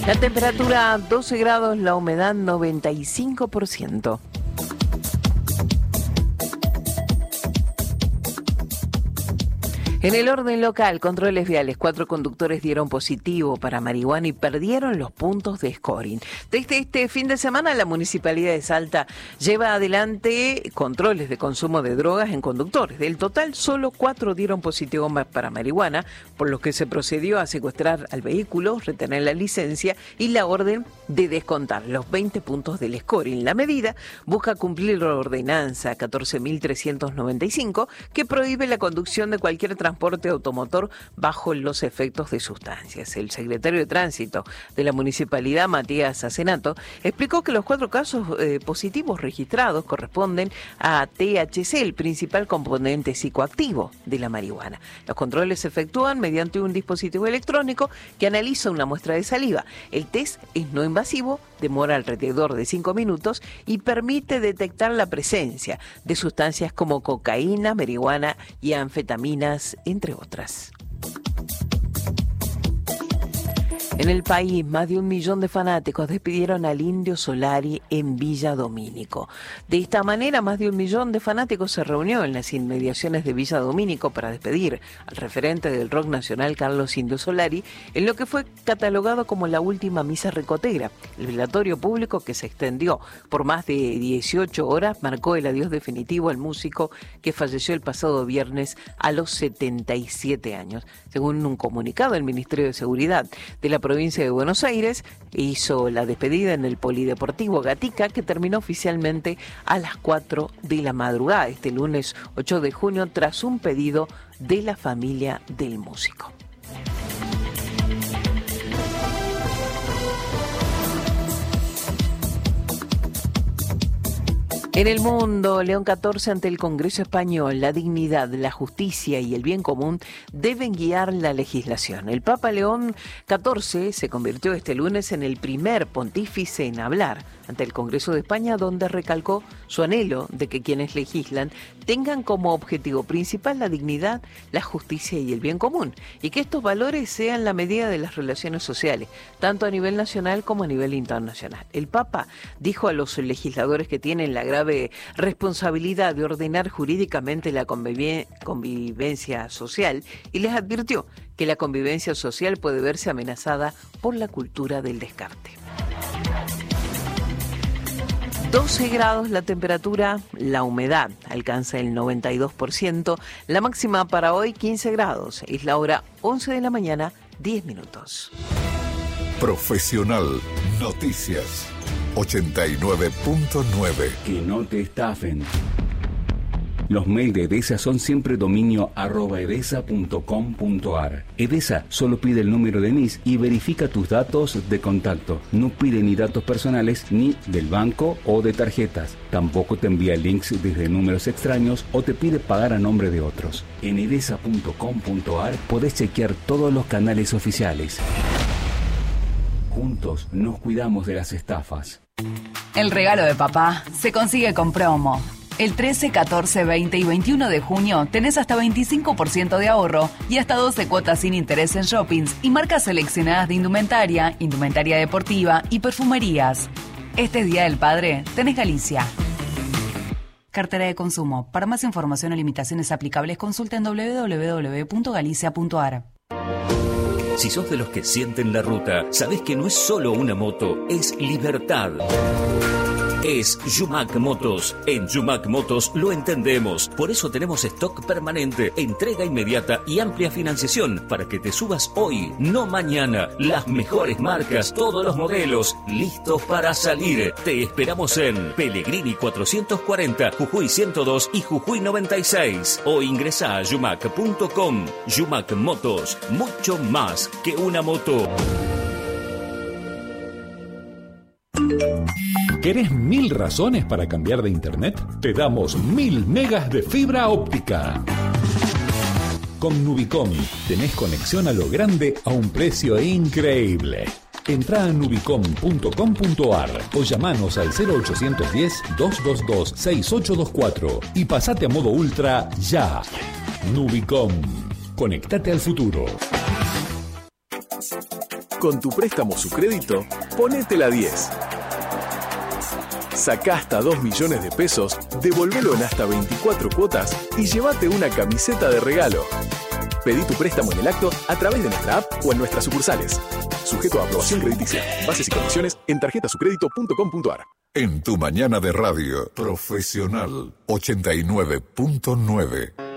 La temperatura 12 grados, la humedad 95%. En el orden local, controles viales, 4 conductores dieron positivo para marihuana y perdieron los puntos de scoring. Desde este fin de semana, la Municipalidad de Salta lleva adelante controles de consumo de drogas en conductores. Del total, solo 4 dieron positivo para marihuana, por lo que se procedió a secuestrar al vehículo, retener la licencia y la orden de descontar los 20 puntos del scoring. La medida busca cumplir la ordenanza 14.395, que prohíbe la conducción de cualquier transporte automotor bajo los efectos de sustancias. El secretario de Tránsito de la Municipalidad, Matías Acenato, explicó que los 4 casos positivos registrados corresponden a THC, el principal componente psicoactivo de la marihuana. Los controles se efectúan mediante un dispositivo electrónico que analiza una muestra de saliva. El test es no invasivo, demora alrededor de 5 minutos y permite detectar la presencia de sustancias como cocaína, marihuana y anfetaminas, entre otras. En el país, más de 1 millón de fanáticos despidieron al Indio Solari en Villa Domínico. De esta manera, más de 1 millón de fanáticos se reunió en las inmediaciones de Villa Domínico para despedir al referente del rock nacional, Carlos Indio Solari, en lo que fue catalogado como la última misa ricotera. El velatorio público, que se extendió por más de 18 horas, marcó el adiós definitivo al músico que falleció el pasado viernes a los 77 años. Según un comunicado, el Ministerio de Seguridad de la provincia de Buenos Aires hizo la despedida en el Polideportivo Gatica, que terminó oficialmente a las 4 de la madrugada este lunes 8 de junio tras un pedido de la familia del músico. En el mundo, León XIV ante el Congreso Español, la dignidad, la justicia y el bien común deben guiar la legislación. El Papa León XIV se convirtió este lunes en el primer pontífice en hablar ante el Congreso de España, donde recalcó su anhelo de que quienes legislan tengan como objetivo principal la dignidad, la justicia y el bien común, y que estos valores sean la medida de las relaciones sociales, tanto a nivel nacional como a nivel internacional. El Papa dijo a los legisladores que tienen la grave responsabilidad de ordenar jurídicamente la convivencia social y les advirtió que la convivencia social puede verse amenazada por la cultura del descarte. 12 grados la temperatura, la humedad alcanza el 92%, la máxima para hoy 15 grados, es la hora 11 de la mañana, 10 minutos. Profesional Noticias 89.9. Que no te estafen. Los mails de Edesa son siempre dominio @edesa.com.ar. Edesa solo pide el número de NIS y verifica tus datos de contacto. No pide ni datos personales ni del banco o de tarjetas. Tampoco te envía links desde números extraños o te pide pagar a nombre de otros. En edesa.com.ar podés chequear todos los canales oficiales. Juntos nos cuidamos de las estafas. El regalo de papá se consigue con promo. El 13, 14, 20 y 21 de junio tenés hasta 25% de ahorro y hasta 12 cuotas sin interés en shoppings y marcas seleccionadas de indumentaria, indumentaria deportiva y perfumerías. Este Día del Padre tenés Galicia. Cartera de consumo. Para más información o limitaciones aplicables, consulta en www.galicia.ar. Si sos de los que sienten la ruta, sabés que no es solo una moto, es libertad. Es Yumac Motos. En Yumac Motos lo entendemos. Por eso tenemos stock permanente, entrega inmediata y amplia financiación para que te subas hoy, no mañana. Las mejores marcas, todos los modelos, listos para salir. Te esperamos en Pellegrini 440, Jujuy 102 y Jujuy 96. O ingresa a yumac.com. Yumac Motos, mucho más que una moto. ¿Querés 1000 razones para cambiar de internet? Te damos 1000 megas de fibra óptica. Con Nubicom tenés conexión a lo grande a un precio increíble. Entrá a nubicom.com.ar o llamanos al 0810-222-6824 y pasate a modo ultra ya. Nubicom. Conectate al futuro. Con tu préstamo Sucrédito, ponete la 10. Sacá hasta 2 millones de pesos, devolvelo en hasta 24 cuotas y llévate una camiseta de regalo. Pedí tu préstamo en el acto a través de nuestra app o en nuestras sucursales. Sujeto a aprobación crediticia. Bases y condiciones en tarjetasucredito.com.ar. En tu mañana de radio, Profesional 89.9.